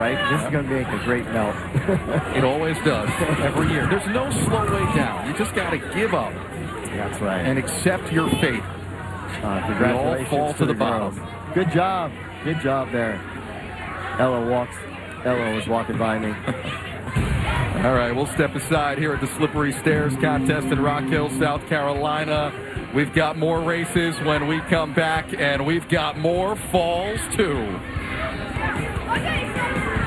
Right? This is going to make a great melt. It always does, every year. There's no slow way down. You just got to give up. That's right. And accept your fate. Congratulations we all fall to the bottom. Girls. Good job. Good job there. Ella was walking by me. All right, we'll step aside here at the Slippery Stairs contest in Rock Hill, South Carolina. We've got more races when we come back, and we've got more falls, too. Okay.